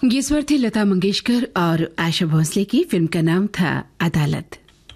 ये स्वर थी लता मंगेशकर और आशा भोसले की। फिल्म का नाम था अदालत।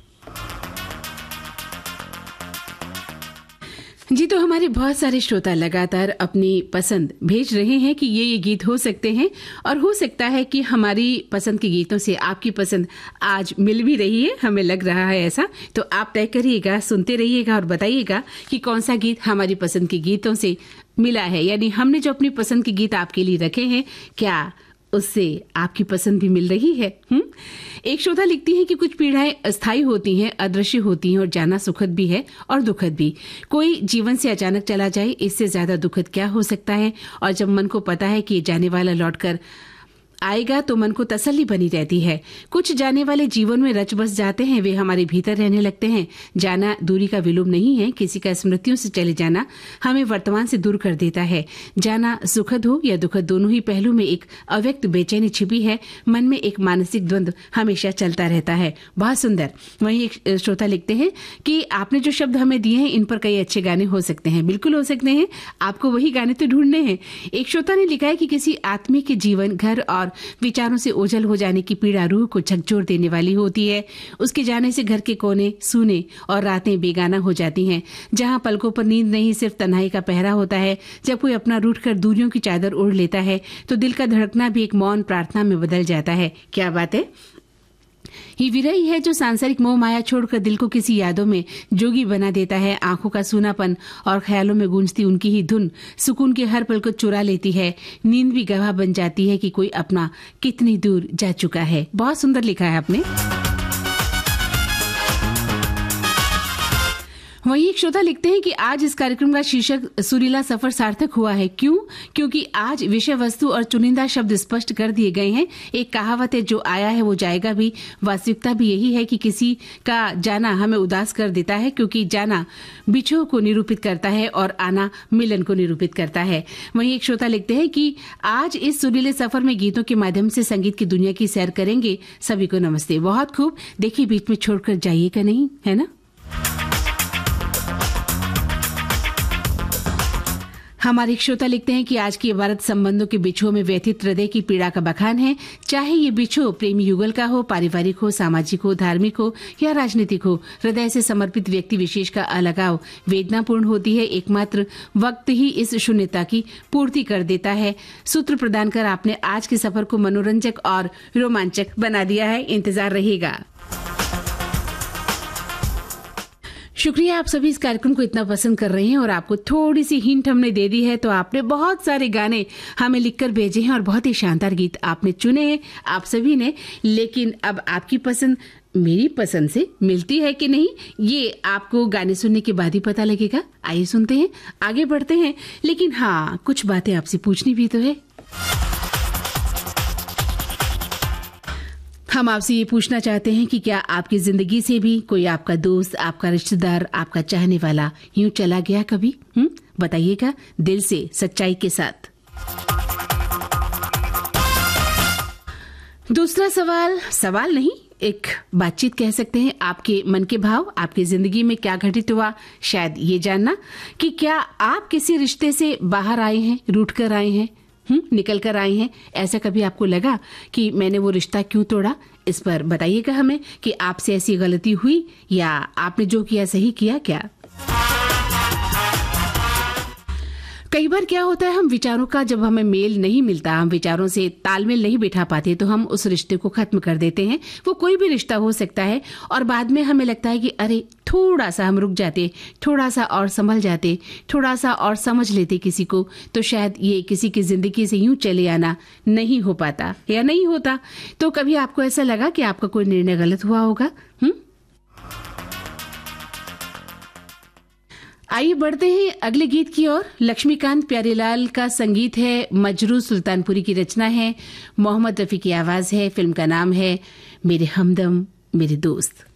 जी, तो हमारे बहुत सारे श्रोता लगातार अपनी पसंद भेज रहे हैं कि ये गीत हो सकते हैं, और हो सकता है कि हमारी पसंद के गीतों से आपकी पसंद आज मिल भी रही है, हमें लग रहा है ऐसा। तो आप तय करिएगा, सुनते रहिएगा और बताइएगा कि कौन सा गीत हमारी पसंद के गीतों से मिला है, यानी हमने जो अपनी पसंद के गीत आपके लिए रखे हैं, क्या उससे आपकी पसंद भी मिल रही है। एक श्रोता लिखती है कि कुछ पीड़ाएं अस्थायी होती हैं, अदृश्य होती हैं, और जाना सुखद भी है और दुखद भी। कोई जीवन से अचानक चला जाए, इससे ज्यादा दुखद क्या हो सकता है। और जब मन को पता है कि ये जाने वाला लौटकर आएगा तो मन को तसल्ली बनी रहती है। कुछ जाने वाले जीवन में रच बस जाते हैं, वे हमारे भीतर रहने लगते हैं। जाना दूरी का विलोम नहीं है, किसी का स्मृतियों से चले जाना हमें वर्तमान से दूर कर देता है। जाना सुखद हो या दुखद, दोनों ही पहलू में एक अव्यक्त बेचैनी छिपी है। मन में एक मानसिक द्वंद्व हमेशा चलता रहता है। बहुत सुंदर। वहीं एक श्रोता लिखते हैं कि आपने जो शब्द हमें दिए हैं, इन पर कई अच्छे गाने हो सकते हैं। बिल्कुल हो सकते हैं, आपको वही गाने तो ढूंढने हैं। एक श्रोता ने लिखा है कि किसी आदमी के जीवन, घर और विचारों से ओझल हो जाने की पीड़ा रूह को झकझोर देने वाली होती है। उसके जाने से घर के कोने सूने और रातें बेगाना हो जाती हैं। जहां पलकों पर नींद नहीं, सिर्फ तन्हाई का पहरा होता है। जब कोई अपना रूठ कर दूरियों की चादर ओढ़ लेता है तो दिल का धड़कना भी एक मौन प्रार्थना में बदल जाता है। क्या बात है। ये विरह ही है जो सांसारिक मोह माया छोड़कर दिल को किसी यादों में जोगी बना देता है। आंखों का सूनापन और ख्यालों में गूंजती उनकी ही धुन सुकून के हर पल को चुरा लेती है। नींद भी गवाह बन जाती है कि कोई अपना कितनी दूर जा चुका है। बहुत सुंदर लिखा है आपने। वहीं एक श्रोता लिखते हैं कि आज इस कार्यक्रम का शीर्षक सुरीला सफर सार्थक हुआ है। क्यों? क्योंकि आज विषय वस्तु और चुनिंदा शब्द स्पष्ट कर दिए गए हैं। एक कहावत है, जो आया है वो जाएगा भी। वास्तविकता भी यही है कि किसी का जाना हमें उदास कर देता है, क्योंकि जाना बिछोह को निरूपित करता है और आना मिलन को निरूपित करता है। वहीं एक श्रोता लिखते हैं कि आज इस सुरीले सफर में गीतों के माध्यम से संगीत की दुनिया की सैर करेंगे। सभी को नमस्ते। बहुत खूब। देखिए, बीच में छोड़कर जाइएगा नहीं, है ना। हमारे श्रोता लिखते हैं कि आज की इबारत संबंधों के बिछोह में व्यथित हृदय की पीड़ा का बखान है। चाहे ये बिछोह प्रेमी युगल का हो, पारिवारिक हो, सामाजिक हो, धार्मिक हो या राजनीतिक हो, हृदय से समर्पित व्यक्ति विशेष का अलगाव वेदनापूर्ण होती है। एकमात्र वक्त ही इस शून्यता की पूर्ति कर देता है। सूत्र प्रदान कर आपने आज के सफर को मनोरंजक और रोमांचक बना दिया है। इंतजार रहेगा। शुक्रिया, आप सभी इस कार्यक्रम को इतना पसंद कर रहे हैं और आपको थोड़ी सी हिंट हमने दे दी है, तो आपने बहुत सारे गाने हमें लिखकर भेजे हैं और बहुत ही शानदार गीत आपने चुने हैं, आप सभी ने। लेकिन अब आपकी पसंद मेरी पसंद से मिलती है कि नहीं, ये आपको गाने सुनने के बाद ही पता लगेगा। आइए सुनते हैं, आगे बढ़ते हैं। लेकिन हाँ, कुछ बातें आपसे पूछनी भी तो है। हम आपसे ये पूछना चाहते हैं कि क्या आपकी जिंदगी से भी कोई आपका दोस्त, आपका रिश्तेदार, आपका चाहने वाला यूं चला गया कभी? बताइएगा दिल से, सच्चाई के साथ। दूसरा सवाल नहीं, एक बातचीत कह सकते हैं। आपके मन के भाव, आपकी जिंदगी में क्या घटित हुआ, शायद ये जानना कि क्या आप किसी रिश्ते से बाहर आए हैं, रूठ कर आए हैं, निकल कर आए हैं। ऐसा कभी आपको लगा कि मैंने वो रिश्ता क्यों तोड़ा? इस पर बताइएगा हमें कि आपसे ऐसी गलती हुई या आपने जो किया सही किया क्या। कई बार क्या होता है, हम विचारों का जब हमें मेल नहीं मिलता, हम विचारों से तालमेल नहीं बिठा पाते, तो हम उस रिश्ते को खत्म कर देते हैं। वो कोई भी रिश्ता हो सकता है, और बाद में हमें लगता है कि अरे थोड़ा सा हम रुक जाते, थोड़ा सा और संभल जाते, थोड़ा सा और समझ लेते किसी को, तो शायद ये किसी की जिंदगी से यूं चले आना नहीं हो पाता या नहीं होता। तो कभी आपको ऐसा लगा कि आपका कोई निर्णय गलत हुआ होगा? आइए बढ़ते हैं अगले गीत की ओर। लक्ष्मीकांत प्यारेलाल का संगीत है, मजरू सुल्तानपुरी की रचना है, मोहम्मद रफी की आवाज है। फिल्म का नाम है मेरे हमदम मेरे दोस्त।